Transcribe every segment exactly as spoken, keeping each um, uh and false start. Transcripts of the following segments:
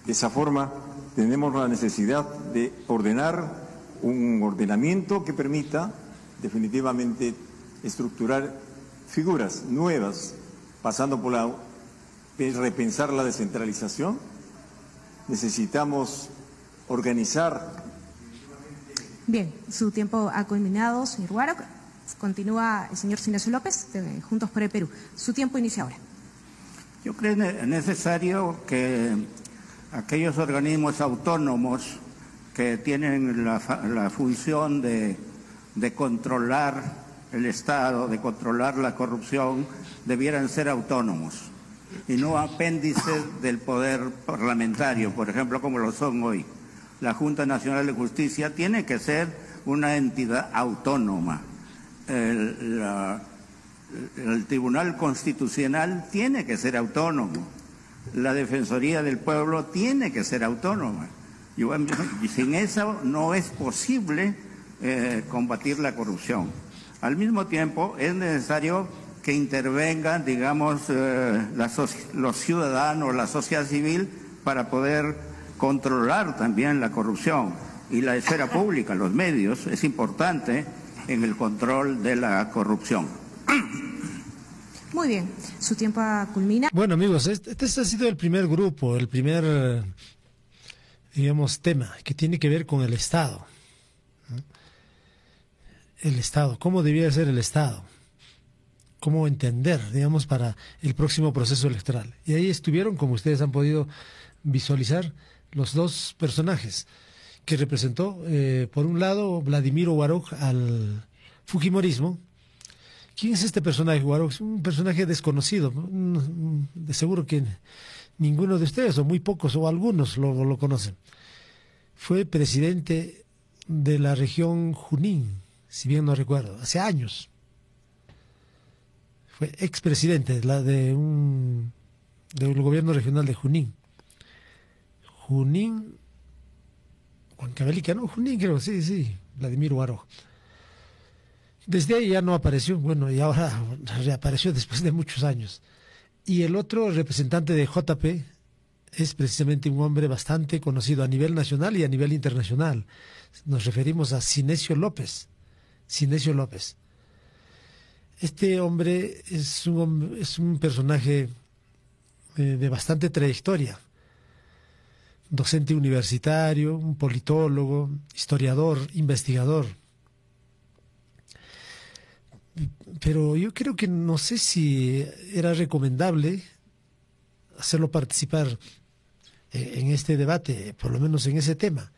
De esa forma, tenemos la necesidad de ordenar un ordenamiento que permita definitivamente estructurar figuras nuevas, pasando por la repensar la descentralización. Necesitamos organizar. Bien, su tiempo ha culminado, señor Guaro. Continúa el señor Sinesio López, de Juntos por el Perú. Su tiempo inicia ahora. Yo creo necesario que aquellos organismos autónomos que tienen la, la función de, de controlar el Estado, de controlar la corrupción, debieran ser autónomos y no apéndices del poder parlamentario, por ejemplo, como lo son hoy. La Junta Nacional de Justicia tiene que ser una entidad autónoma. El, la, el Tribunal Constitucional tiene que ser autónomo. La Defensoría del Pueblo tiene que ser autónoma. Y sin eso no es posible eh, combatir la corrupción. Al mismo tiempo es necesario que intervengan, digamos, eh, la los ciudadanos, la sociedad civil, para poder controlar también la corrupción. Y la esfera pública, los medios, es importante en el control de la corrupción. Muy bien, su tiempo culmina. Bueno, amigos, este, este ha sido el primer grupo, el primer, digamos, tema que tiene que ver con el Estado. El Estado, cómo debía ser el Estado, cómo entender, digamos, para el próximo proceso electoral. Y ahí estuvieron, como ustedes han podido visualizar, los dos personajes que representó, eh, por un lado, Vladimiro Guaroch al fujimorismo. ¿Quién es este personaje, Guaroch? Es un personaje desconocido, de seguro que ninguno de ustedes, o muy pocos, o algunos lo, lo conocen. Fue presidente de la región Junín, si bien no recuerdo, hace años. Fue expresidente de, de un del gobierno regional de Junín. Junín, Huancavelica, no, Junín creo, sí, sí, Vladimiro Guaroch. Desde ahí ya no apareció, bueno, y ahora reapareció después de muchos años. Y el otro representante de J P es precisamente un hombre bastante conocido a nivel nacional y a nivel internacional. Nos referimos a Sinesio López. Sinesio López. Este hombre es un, es un personaje eh, de bastante trayectoria. Docente universitario, un politólogo, historiador, investigador. Pero yo creo que no sé si era recomendable hacerlo participar eh, en este debate, por lo menos en ese tema.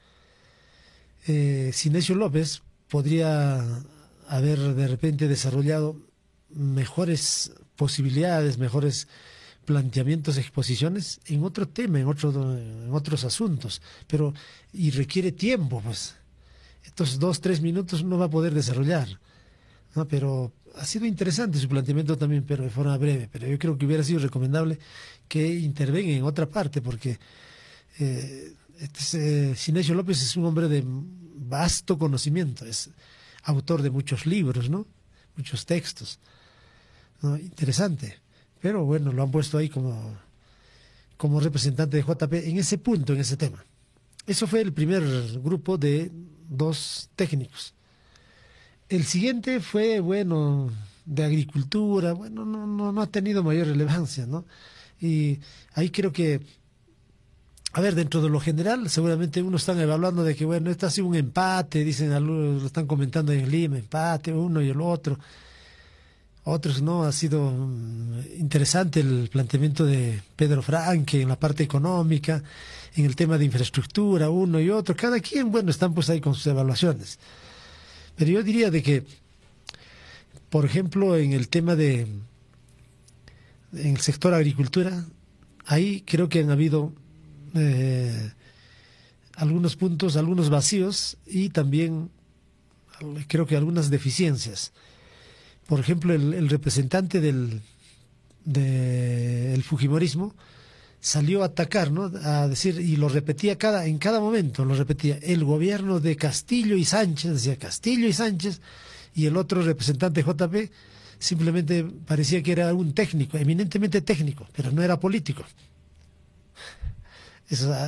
Eh, Sinesio López podría haber de repente desarrollado mejores posibilidades, mejores planteamientos, exposiciones en otro tema, en, otro, en otros asuntos, pero y requiere tiempo, pues. Estos dos, tres minutos no va a poder desarrollar, ¿no? Pero ha sido interesante su planteamiento también, pero de forma breve. Pero yo creo que hubiera sido recomendable que intervenga en otra parte, porque eh, este, eh, Sinesio López es un hombre de vasto conocimiento, es autor de muchos libros, ¿no? Muchos textos, ¿no? Interesante. Pero bueno, lo han puesto ahí como, como representante de J P en ese punto, en ese tema. Eso fue el primer grupo de dos técnicos. El siguiente fue, bueno, de agricultura, bueno, no, no, no ha tenido mayor relevancia, ¿no? Y ahí creo que, a ver, dentro de lo general, seguramente unos están evaluando de que, bueno, esto ha sido un empate, dicen, lo están comentando en Lima, empate, uno y el otro. Otros no, ha sido interesante el planteamiento de Pedro Franque en la parte económica, en el tema de infraestructura, uno y otro, cada quien, bueno, están pues ahí con sus evaluaciones. Pero yo diría de que, por ejemplo, en el tema de, en el sector agricultura, ahí creo que han habido eh, algunos puntos, algunos vacíos y también creo que algunas deficiencias. Por ejemplo, el, el representante del, de, el fujimorismo salió a atacar, ¿no? A decir, y lo repetía cada, en cada momento, lo repetía, el gobierno de Castillo y Sánchez, decía Castillo y Sánchez, y el otro representante J P simplemente parecía que era un técnico, eminentemente técnico, pero no era político. Eso,